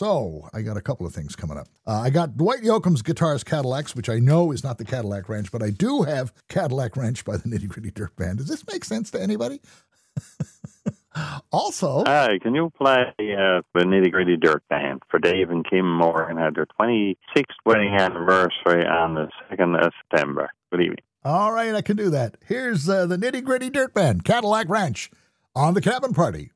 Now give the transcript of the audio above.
So I got a couple of things coming up. I got Dwight Yoakam's Guitars Cadillacs, which I know is not the Cadillac Ranch, but I do have Cadillac Ranch by the Nitty Gritty Dirt Band. Does this make sense to anybody? Also, hi, can you play the Nitty Gritty Dirt Band for Dave and Kim Morgan had their 26th wedding anniversary on the 2nd of September. Good evening. All right, I can do that. Here's the Nitty Gritty Dirt Band, Cadillac Ranch, on the Cabin Party.